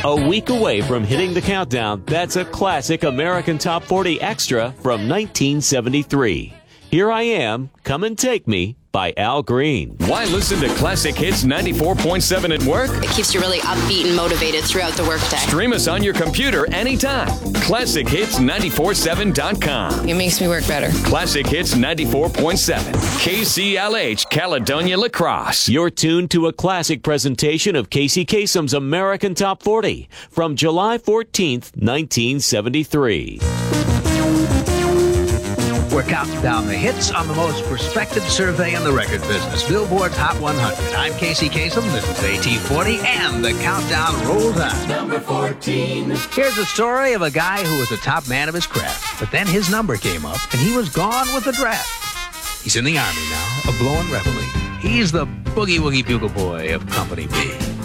A week away from hitting the countdown, that's a classic American Top 40 extra from 1973. Here I Am, Come and Take Me by Al Green. Why listen to Classic Hits 94.7 at work? It keeps you really upbeat and motivated throughout the workday. Stream us on your computer anytime. ClassicHits947.com. It makes me work better. Classic Hits 94.7. KCLH, Caledonia La Crosse. You're tuned to a classic presentation of Casey Kasem's American Top 40 from July 14th, 1973. We're counting down the hits on the most prospective survey in the record business, Billboard's Hot 100. I'm Casey Kasem, this is AT40, and the countdown rolls on. Number 14. Here's a story of a guy who was the top man of his craft, but then his number came up, and he was gone with the draft. He's in the Army now, a blowing reveille. He's the boogie-woogie bugle boy of Company B.